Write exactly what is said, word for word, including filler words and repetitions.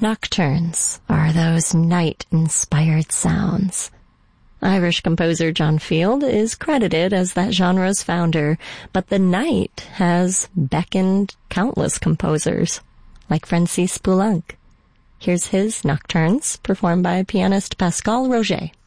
Nocturnes are those night-inspired sounds. Irish composer John Field is credited as that genre's founder, but the night has beckoned countless composers, like Francis Poulenc. Here's his Nocturnes, performed by pianist Pascal Roger.